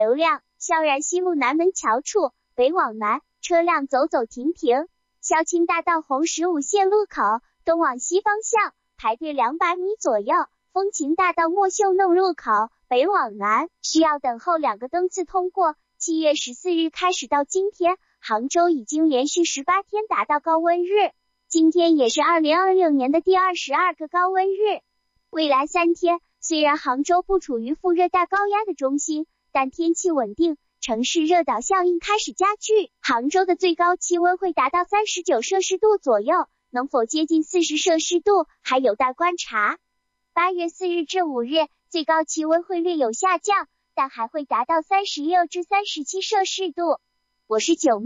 流量，萧然西路南门桥处，北往南，车辆走走停停。萧青大道红15线路口，东往西方向，排队200米左右。风情大道莫秀弄入口，北往南，需要等候2个灯次通过。7月14日开始到今天，杭州已经连续18天达到高温日，今天也是2026年的第22个高温日。未来3天，虽然杭州不处于副热带高压的中心，但天气稳定，城市热岛效应开始加剧，杭州的最高气温会达到39摄氏度左右，能否接近40摄氏度还有待观察。8月4日至5日，最高气温会略有下降，但还会达到36至37摄氏度。我是9